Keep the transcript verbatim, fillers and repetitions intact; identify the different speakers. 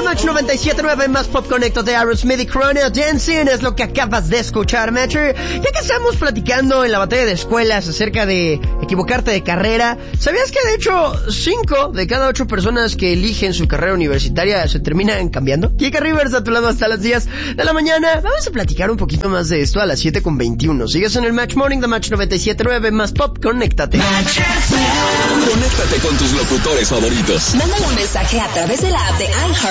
Speaker 1: Match noventa y siete punto nueve más Pop Connecto de Aerosmith y Corona Dancing es lo que acabas de escuchar, Matcher. Ya que estamos platicando en la batalla de escuelas acerca de equivocarte de carrera, ¿sabías que de hecho cinco de cada ocho personas que eligen su carrera universitaria se terminan cambiando? Kika Rivers a tu lado hasta las diez de la mañana. Vamos a platicar un poquito más de esto a las siete con veintiuno. Sigues en el Match Morning de Match noventa y siete punto nueve más Pop, conéctate.
Speaker 2: Conéctate con tus locutores favoritos.
Speaker 3: Mándale un mensaje a través de la app de iHeart